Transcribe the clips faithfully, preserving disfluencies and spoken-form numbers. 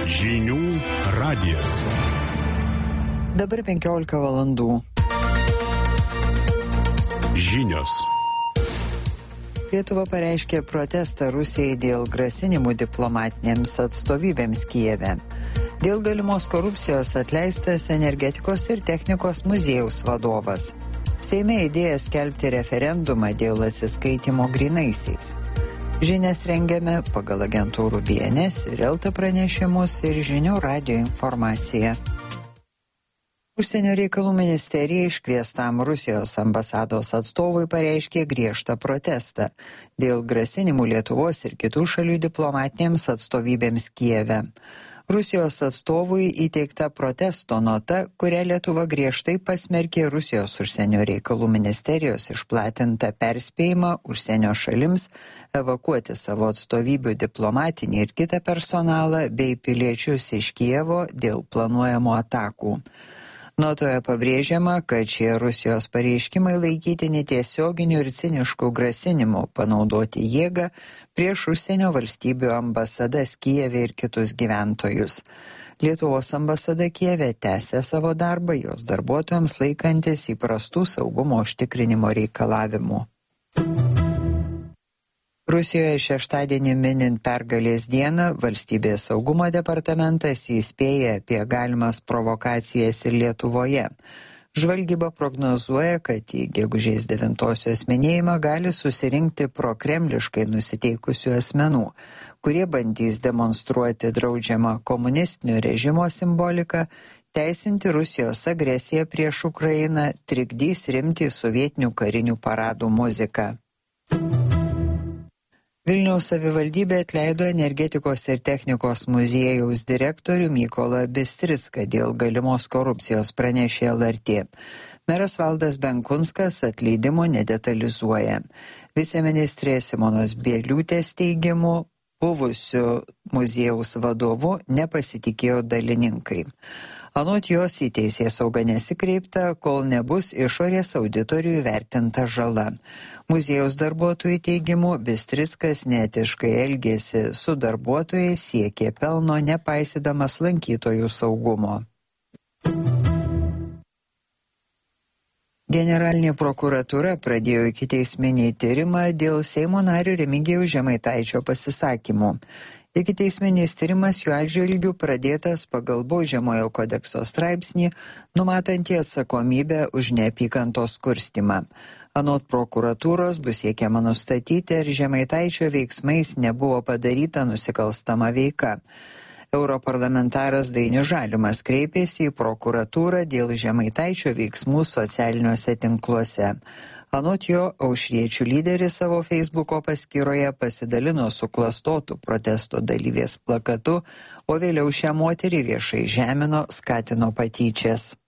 Žinių radijas. Dabar penkiolika valandų. Žinios. Lietuva pareiškė protestą Rusijai dėl grasinimų diplomatinėms atstovybėms Kijeve. Dėl galimos korupcijos atleistas energetikos ir technikos muziejaus vadovas. Seime idėja skelbti referendumą dėl atsiskaitimo grynaisiais. Žinias rengiame pagal agentūrų B N S, Relta pranešimus ir Žinių radijo informaciją. Užsienio reikalų ministerija iškviestam Rusijos ambasados atstovui pareiškė griežtą protestą dėl grasinimų Lietuvos ir kitų šalių diplomatinėms atstovybėms Kijeve. Rusijos atstovui įteikta protesto nota, kurią Lietuva griežtai pasmerkė Rusijos užsienio reikalų ministerijos išplatintą perspėjimą užsienio šalims evakuoti savo atstovybių diplomatinį ir kitą personalą bei piliečius iš Kijevo dėl planuojamų atakų. Notoje pabrėžiama, kad šie Rusijos pareiškimai laikytini tiesioginių ir ciniškų grasinimų panaudoti jėgą prieš užsienio valstybių ambasadas Kijeve ir kitus gyventojus. Lietuvos ambasada Kijeve tęsia savo darbą, jos darbuotojams laikantis įprastų saugumo užtikrinimo reikalavimų. Rusijoje šeštadienį minint pergalės dieną, valstybės saugumo departamentas įspėja apie galimas provokacijas ir Lietuvoje. Žvalgyba prognozuoja, kad į gegužės devintosios minėjimą gali susirinkti prokremliškai nusiteikusių asmenų, kurie bandys demonstruoti draudžiamą komunistinio režimo simboliką, teisinti Rusijos agresiją prieš Ukrainą, trikdys rimti sovietinių karinių paradų muziką. Vilniaus savivaldybė atleido energetikos ir technikos muziejaus direktorių Mykolą Bistricką dėl galimos korupcijos, pranešė L R T. Meras Valdas Benkunskas atleidimo nedetalizuoja. Viceministrė Simonos Bieliūtės teigimu, buvusiu muziejaus vadovu nepasitikėjo dalininkai. Anot jos į teisėsaugą nesikreipta, kol nebus išorės auditorių įvertinta žala. Muziejaus darbuotojų teigimu, Bistrickas neetiškai elgėsi su darbuotojais, siekė pelno, nepaisydamas lankytojų saugumo. Generalinė prokuratūra pradėjo ikiteisminį tyrimą dėl Seimo nario Remigijaus Žemaitaičio pasisakymų. Ikiteisminis tyrimas jų atžvilgiu pradėtas pagal Baudžiamojo kodekso straipsnį, numatantį atsakomybę už neapykantos kurstymą. Anot prokuratūros bus siekiama nustatyti, ar Žemaitaičio veiksmais nebuvo padaryta nusikalstama veika. Europarlamentaras Dainius Žalimas kreipėsi į prokuratūrą dėl Žemaitaičio veiksmų socialiniuose tinkluose. Anot jo, aušriečių lyderis savo Facebooko paskyroje pasidalino suklastotų protesto dalyvės plakatu, o vėliau šią moterį viešai žemino, skatino patyčias.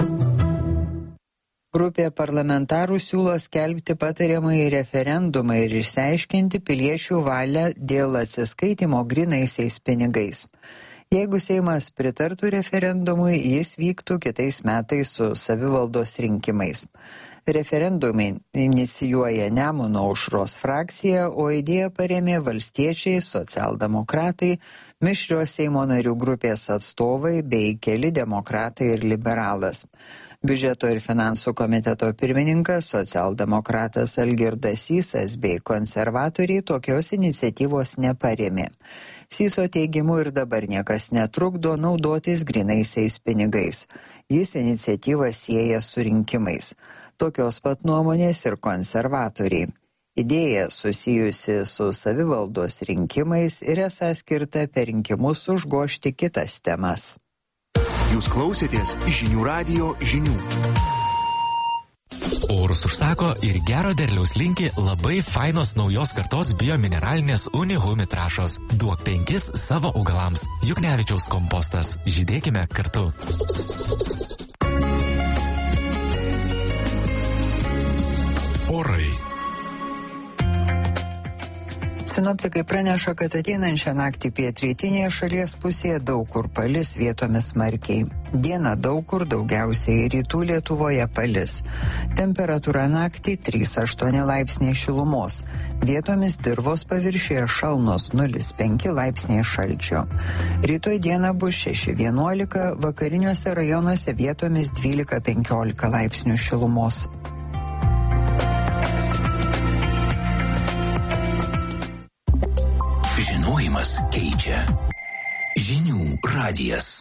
Grupė parlamentarų siūlo skelbti patariamąjį referendumą ir išsiaiškinti piliečių valią dėl atsiskaitimo grynaisiais pinigais. Jeigu Seimas pritartų referendumui, jis vyktų kitais metais su savivaldos rinkimais. Referendumai inicijuoja Nemuno aušros frakcija, o idėją parėmė valstiečiai, socialdemokratai, mišrios Seimo narių grupės atstovai bei keli demokratai ir liberalas. Biudžeto ir finansų komiteto pirmininkas, socialdemokratas Algirdas Sysas bei konservatoriai tokios iniciatyvos neparėmė. Syso teigimu ir dabar niekas netrukdo naudotis grynaisiais pinigais. Jis iniciatyvą sieja su rinkimais. Tokios pat nuomonės ir konservatoriai. Idėja susijusi su savivaldos rinkimais ir esą skirta per rinkimus užgožti kitas temas. Jūs klausėtės Žinių radijo žinių. Orus užsako ir gero derliaus linki labai fainos naujos kartos biomineralinės Unihumi trąšos. Duok penkis savo augalams. Juknevičiaus kompostas. Žydėkime kartu. Orai. Sinoptikai praneša, kad ateinančią naktį pietrytinėje šalies pusėje daug kur palis, vietomis smarkiai. Dieną daug kur, daugiausiai rytų Lietuvoje palis. Temperatūra naktį trys aštuoni laipsniai šilumos. Vietomis dirvos paviršiuje šalnos nulis penki laipsniai šalčio. Rytoj dieną bus šeši vienuolika, vakariniuose rajonuose vietomis dvylika penkiolika laipsnių šilumos. Žinojimas keičia. Žinių radijas.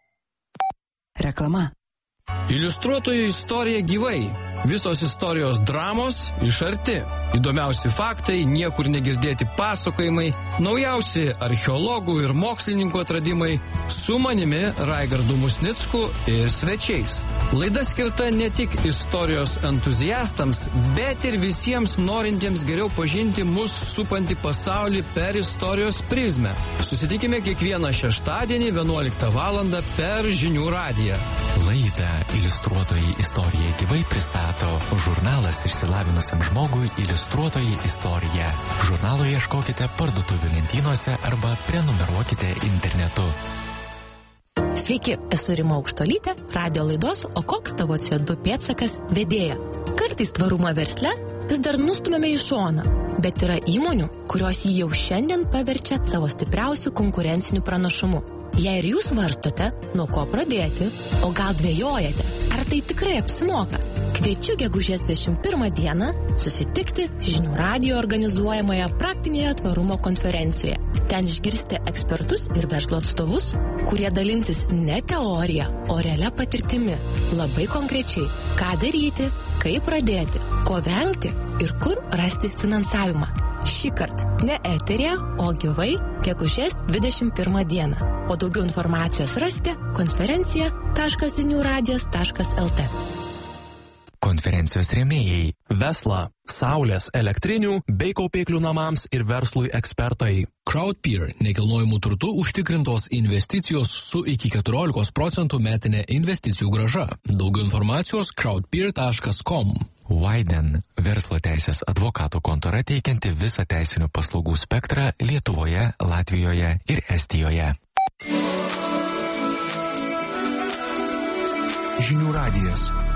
Reklama. Iliustruotojų istorija gyvai. Visos istorijos dramos iš arti. Įdomiausi faktai, niekur negirdėti pasakojimai, naujausi archeologų ir mokslininkų atradimai, su manimi Raigardu Musnicku ir svečiais. Laida skirta ne tik istorijos entuziastams, bet ir visiems norintiems geriau pažinti mus supantį pasaulį per istorijos prizmę. Susitikime kiekvieną šeštadienį vienuoliktą valandą per Žinių radiją. Laidą Iliustruotojai istorija gyvai pristato žurnalas išsilavinusiam žmogui Iliustruotojai istorija. Žurnalo ieškokite parduotuvių lentynose arba prenumeruokite internetu. Sveiki, esu Rima Aukštolytė, radio laidos O koks tavo C O du pėdsakas vedėja. Kartais tvarumą versle vis dar nustumėme į šoną, bet yra įmonių, kurios jį jau šiandien paverčia savo stipriausių konkurencinių pranašumų. Jei ir jūs svarstote, nuo ko pradėti, o gal dvejojate, ar tai tikrai apsimoka, kviečiu gegužės dvidešimt pirmą dieną susitikti Žinių radijo organizuojamoje praktinėje tvarumo konferencijoje. Ten išgirsite ekspertus ir verslo atstovus, kurie dalinsis ne teorija, o realia patirtimi. Labai konkrečiai, ką daryti, kaip pradėti, ko vengti ir kur rasti finansavimą. Šįkart ne eterė, o gyvai gegužės dvidešimt pirmą dieną. O daugiau informacijos rasite konferencija taškas žinių radijas taškas el tė. Konferencijos rėmėjai Vesla, saulės, elektrinių bei kaupiklių namams ir verslui ekspertai. Crowdpeer, nekilnojimų turtų užtikrintos investicijos su iki keturiolikos procentų metinė investicijų grąža. Daugiau informacijos crowdpeer taškas com. Widen, verslo teisės advokatų kontora teikianti visą teisinių paslaugų spektrą Lietuvoje, Latvijoje ir Estijoje. Žinių radijas.